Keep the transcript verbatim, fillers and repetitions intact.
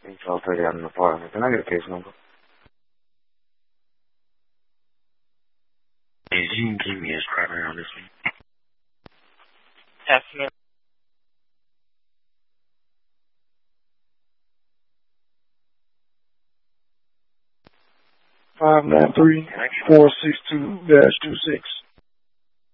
twelve thirty out in the apartment. Can I get a case number? Hey, you can keep me as primary on this one. Afternoon. Five nine three four six two dash two six.